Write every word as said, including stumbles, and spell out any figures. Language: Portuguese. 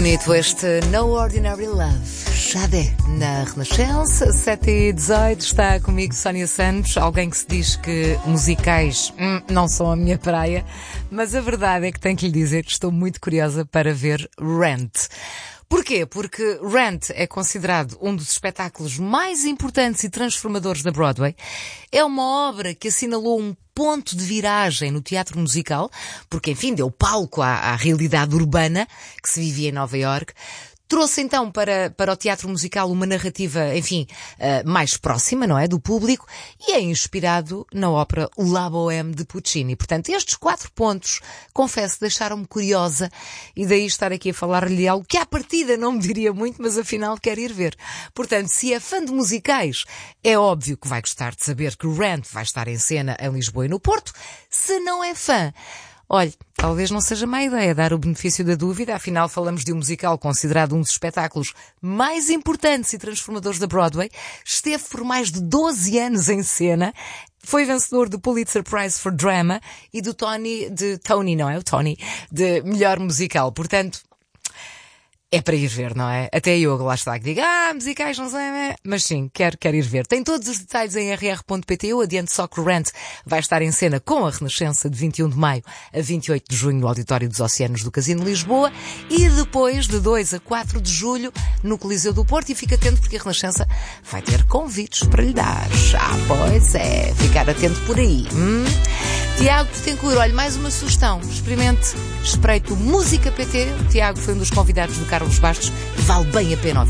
Bonito este No Ordinary Love. Xadé na Renascença, sete e dezoito, está comigo Sónia Santos, alguém que se diz que musicais hum, não são a minha praia, mas a verdade é que tenho que lhe dizer que estou muito curiosa para ver Rent. Porquê? Porque Rent é considerado um dos espetáculos mais importantes e transformadores da Broadway. É uma obra que assinalou um ponto de viragem no teatro musical, porque, enfim, deu palco à, à realidade urbana que se vivia em Nova Iorque. Trouxe então para, para o teatro musical uma narrativa, enfim, uh, mais próxima, não é, do público, e é inspirado na ópera La Bohème de Puccini. Portanto, estes quatro pontos, confesso, deixaram-me curiosa, e daí estar aqui a falar-lhe algo que à partida não me diria muito, mas afinal quero ir ver. Portanto, se é fã de musicais, é óbvio que vai gostar de saber que Rent vai estar em cena em Lisboa e no Porto. Se não é fã, olhe, talvez não seja má ideia dar o benefício da dúvida, afinal falamos de um musical considerado um dos espetáculos mais importantes e transformadores da Broadway, esteve por mais de doze anos em cena, foi vencedor do Pulitzer Prize for Drama e do Tony, de Tony, não é o Tony, de melhor musical, portanto, é para ir ver, não é? Até eu, lá está, que digo, ah, musicais, não sei, mas sim, quero, quero ir ver. Tem todos os detalhes em r r ponto p t. Eu adianto só que o Rent vai estar em cena com a Renascença de vinte e um de maio a vinte e oito de junho no Auditório dos Oceanos do Casino Lisboa e depois de dois a quatro de julho no Coliseu do Porto. E fica atento porque a Renascença vai ter convites para lhe dar. Ah, pois é, ficar atento por aí. Hum? Tiago Portencourt, olha, mais uma sugestão. Experimente Espreito Música P T. O Tiago foi um dos convidados do Carlos Bastos. Vale bem a pena ouvir.